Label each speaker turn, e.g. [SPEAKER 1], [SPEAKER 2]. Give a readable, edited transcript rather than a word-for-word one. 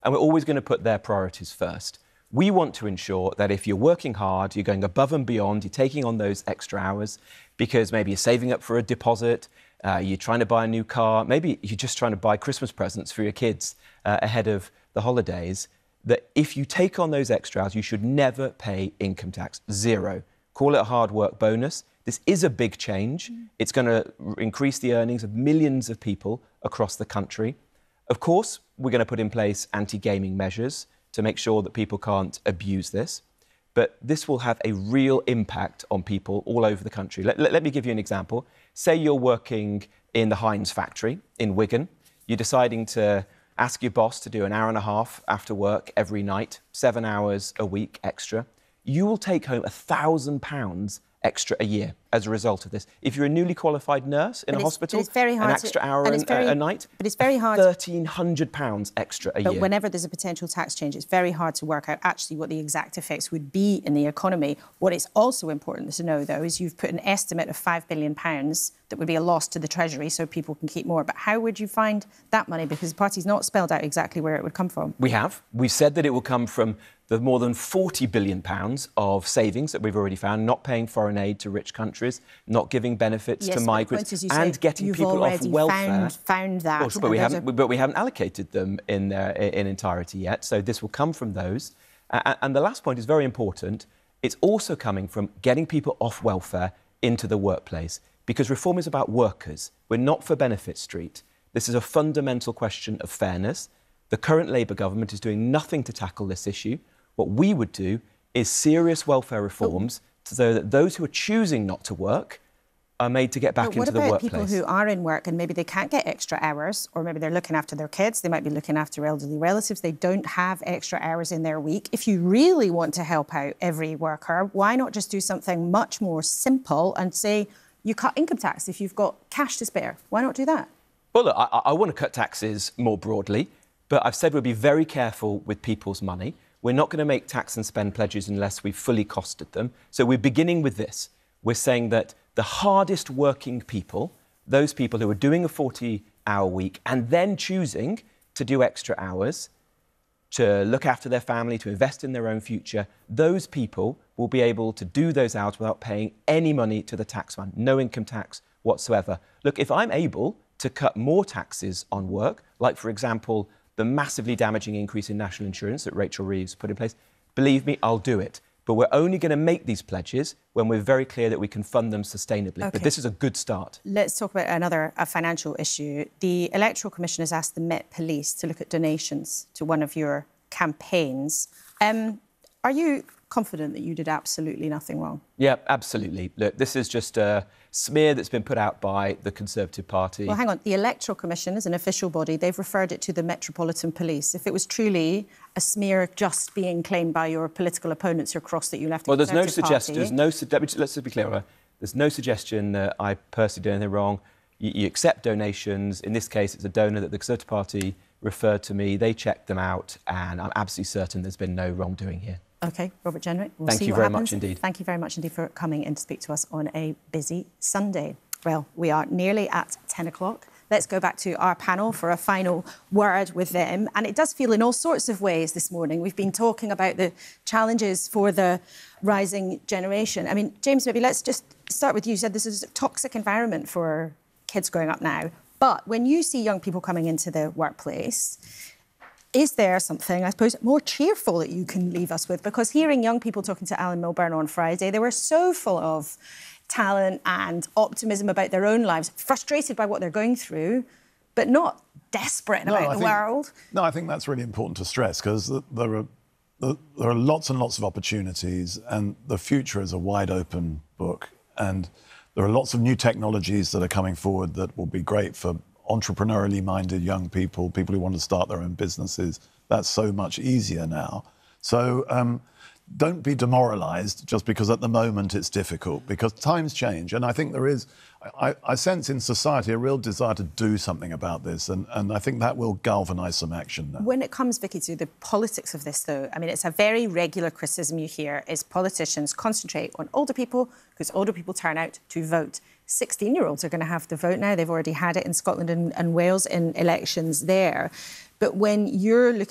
[SPEAKER 1] and we're always going to put their priorities first. We want to ensure that if you're working hard, you're going above and beyond, you're taking on those extra hours because maybe you're saving up for a deposit, you're trying to buy a new car, maybe you're just trying to buy Christmas presents for your kids ahead of the holidays, that if you take on those extra hours, you should never pay income tax. Zero. Call it a hard work bonus. This is a big change. It's going to increase the earnings of millions of people across the country. Of course, we're going to put in place anti-gaming measures to make sure that people can't abuse this. But this will have a real impact on people all over the country. Let me give you an example. Say you're working in the Heinz factory in Wigan. You're deciding to ask your boss to do an hour and a half after work every night, 7 hours a week extra. You will take home £1,000 extra a year as a result of this. If you're a newly qualified nurse in a hospital, an extra hour a night,
[SPEAKER 2] but it's very hard.
[SPEAKER 1] £1,300 extra a year.
[SPEAKER 2] But whenever there's a potential tax change, it's very hard to work out actually what the exact effects would be in the economy. What is also important to know, though, is you've put an estimate of £5 billion that would be a loss to the Treasury so people can keep more. But how would you find that money? Because the party's not spelled out exactly where it would come from.
[SPEAKER 1] We have. We've said that it will come from the more than £40 billion of savings that we've already found, not paying foreign aid to rich countries, not giving benefits to migrants, and getting people off welfare.
[SPEAKER 2] Found that.
[SPEAKER 1] Well, sure, but we haven't allocated them in entirety yet. So this will come from those. And the last point is very important. It's also coming from getting people off welfare into the workplace, because reform is about workers. We're not for benefit street. This is a fundamental question of fairness. The current Labour government is doing nothing to tackle this issue. What we would do is serious welfare reforms so that those who are choosing not to work are made to get back into the workplace.
[SPEAKER 2] What about people who are in work and maybe they can't get extra hours, or maybe they're looking after their kids, they might be looking after elderly relatives, they don't have extra hours in their week? If you really want to help out every worker, why not just do something much more simple and say you cut income tax if you've got cash to spare? Why not do that?
[SPEAKER 1] Well, look, I want to cut taxes more broadly, but I've said we'll be very careful with people's money. We're not going to make tax and spend pledges unless we've fully costed them. So we're beginning with this. We're saying that the hardest working people, those people who are doing a 40-hour week and then choosing to do extra hours, to look after their family, to invest in their own future, those people will be able to do those hours without paying any money to the taxman, no income tax whatsoever. Look, if I'm able to cut more taxes on work, like, for example, the massively damaging increase in national insurance that Rachel Reeves put in place, believe me, I'll do it. But we're only going to make these pledges when we're very clear that we can fund them sustainably. Okay. But this is a good start.
[SPEAKER 2] Let's talk about another financial issue. The Electoral Commission has asked the Met Police to look at donations to one of your campaigns. Are you confident that you did absolutely nothing wrong?
[SPEAKER 1] Yeah, absolutely. Look, this is just a smear that's been put out by the Conservative Party.
[SPEAKER 2] Well, hang on. The Electoral Commission is an official body. They've referred it to the Metropolitan Police. If it was truly a smear just being claimed by your political opponents across that you left the Conservative Party...
[SPEAKER 1] Let's just be clear. There's no suggestion that I personally did anything wrong. You accept donations. In this case, it's a donor that the Conservative Party referred to me. They checked them out, and I'm absolutely certain there's been no wrongdoing here.
[SPEAKER 2] OK, Robert Jenrick, we'll
[SPEAKER 1] Thank
[SPEAKER 2] see
[SPEAKER 1] you
[SPEAKER 2] what
[SPEAKER 1] very
[SPEAKER 2] happens.
[SPEAKER 1] much indeed.
[SPEAKER 2] Thank you very much indeed for coming in to speak to us on a busy Sunday. Well, we are nearly at 10 o'clock. Let's go back to our panel for a final word with them. And it does feel in all sorts of ways this morning. We've been talking about the challenges for the rising generation. I mean, James, maybe let's just start with you. You said this is a toxic environment for kids growing up now. But when you see young people coming into the workplace, is there something, I suppose, more cheerful that you can leave us with? Because hearing young people talking to Alan Milburn on Friday, they were so full of talent and optimism about their own lives, frustrated by what they're going through, but not desperate about the world.
[SPEAKER 3] No, I think that's really important to stress, because there are lots and lots of opportunities, and the future is a wide-open book. And there are lots of new technologies that are coming forward that will be great for entrepreneurially minded young people, people who want to start their own businesses. That's so much easier now. So don't be demoralised just because at the moment it's difficult, because times change. And I think there is, I sense in society a real desire to do something about this. And I think that will galvanise some action now.
[SPEAKER 2] When it comes, Vicky, to the politics of this, though, I mean, it's a very regular criticism you hear is politicians concentrate on older people because older people turn out to vote. 16-year-olds are going to have the vote now. They've already had it in Scotland and Wales in elections there. But when you're looking